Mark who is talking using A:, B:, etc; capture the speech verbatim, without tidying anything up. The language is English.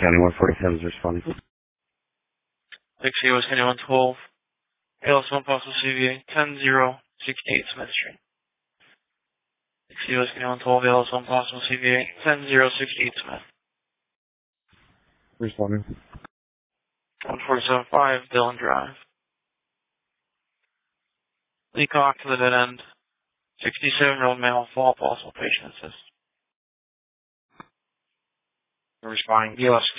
A: County one forty-seven is responding.
B: six zero County one twelve. A L S one possible C V A ten zero sixty-eight Smith Street. six zero County one twelve. A L S one possible C V A ten zero sixty-eight Smith.
A: Responding.
B: one four seven five Dillon Drive. Leacock to the dead end. sixty-seven-year-old male, fall possible patient assist.
A: Responding.
B: U S